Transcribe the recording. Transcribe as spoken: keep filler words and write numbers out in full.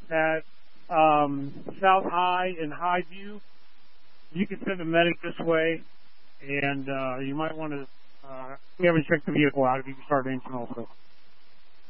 at um, South High and Highview. You can send a medic this way, and uh, you might want to, uh, we haven't checked the vehicle out if you can start the engine also.